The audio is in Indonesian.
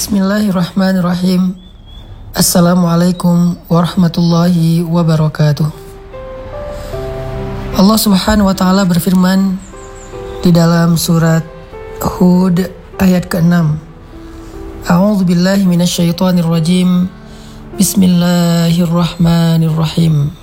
Bismillahirrahmanirrahim. Assalamualaikum warahmatullahi wabarakatuh. Allah Subhanahu wa taala berfirman di dalam surat Hud ayat ke-6. A'udzu billahi minasyaitonir rajim. Bismillahirrahmanirrahim.